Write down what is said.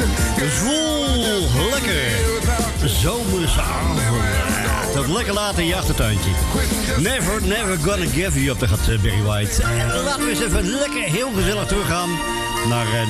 Vol lekker zomersavond. Tot lekker laat in je achtertuintje. Never, never gonna give you up, daar gaat Barry White. Laten we eens even lekker heel gezellig teruggaan naar